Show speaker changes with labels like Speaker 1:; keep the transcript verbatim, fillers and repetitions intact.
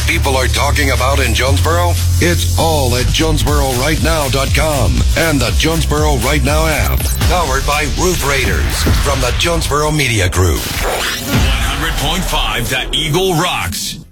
Speaker 1: people are talking about in Jonesboro? It's all at Jonesboro Right Now dot com and the Jonesboro Right Now app. Powered by Roof Raiders from the Jonesboro Media Group.
Speaker 2: one hundred point five The Eagle rocks.